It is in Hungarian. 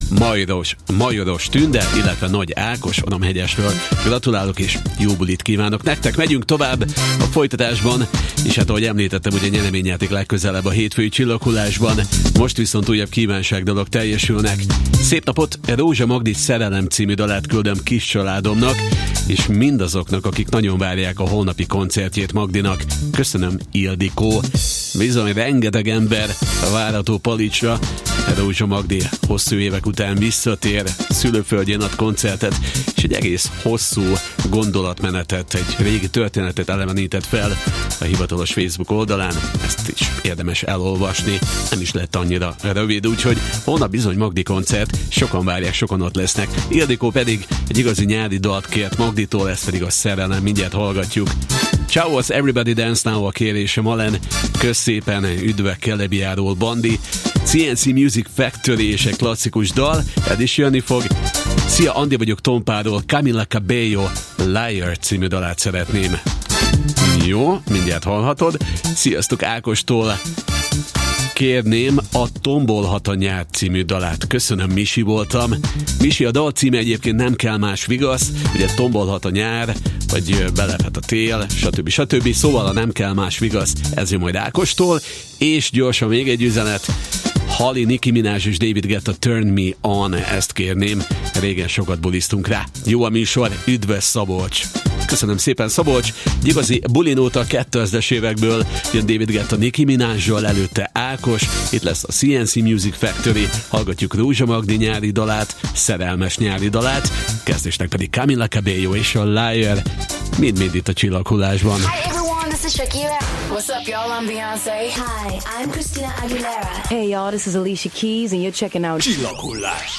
Majoros Tünde, illetve Nagy Ákos Onamhegyesről. Gratulálok és jó bulit kívánok nektek. Megyünk tovább a folytatásban, és hát ahogy említettem, ugye nyereményjáték legközelebb a hétfői csillaghullásban. Most viszont újabb kívánságdalok teljesülnek. Szép napot! Rózsa Magdi Szerelem című dalát küldöm kis családomnak, és mindazoknak, akik nagyon várják a holnapi koncertjét Magdinak. Köszönöm, Ildikó. Bizony, rengeteg ember a várható Palicsra. Rózsa Magdi hosszú évek után visszatér, szülőföldjén ad koncertet, és egy egész hosszú gondolatmenetet, egy régi történetet elevenített fel a hivatalos Facebook oldalán. Ezt is érdemes elolvasni, nem is lett annyira rövid, úgyhogy holnap bizony Magdi koncert, sokan várják, sokan ott lesznek. Ildikó pedig egy igazi nyári dalt kért Magditól, ez pedig a Szerelem, mindjárt hallgatjuk. Ciao, az Everybody Dance Now a kérése Malen, kösz szépen, üdvek Kelebiáról Bandi, CNC Music Factory és egy klasszikus dal, ez is jönni fog. Szia, Andi vagyok Tompáról, Camila Cabello Liar című dalát szeretném. Jó, mindjárt hallhatod. Sziasztok, Ákostól kérném a Tombolhat a nyár című dalát. Köszönöm, Misi voltam. Misi, a dal címe egyébként Nem kell más vigasz, ugye tombolhat a nyár, vagy belephet a tél, stb. Szóval a Nem kell más vigasz, ez jön majd Ákostól, és gyorsan még egy üzenet. Halli, Nicki Minaj és David Guetta Turn Me On, ezt kérném, régen sokat buliztunk rá. Jó a műsor, üdvös Szabolcs! Köszönöm szépen, Szabolcs! Egy igazi bulinóta 2000-es évekből jön David Guetta Nicki Minajjal, előtte Ákos, itt lesz a CNC Music Factory, hallgatjuk Rózsa Magdi nyári dalát, szerelmes nyári dalát, kezdésnek pedig Camila Cabello és a Liar, mind itt a csillaghullásban. This is Shakira. What's up, y'all? I'm Beyonce. Hi, I'm Christina Aguilera. Hey, y'all, this is Alicia Keys, and you're checking out Csillaghullás.